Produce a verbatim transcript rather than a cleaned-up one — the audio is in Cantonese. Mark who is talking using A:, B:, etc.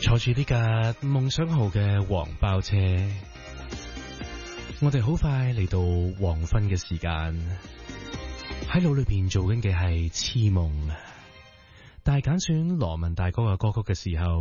A: 坐住呢架夢想號嘅黃包車，我哋好快嚟到黃昏嘅時間，喺腦裏邊做緊嘅係癡夢，但係揀選羅文大哥嘅歌曲嘅時候，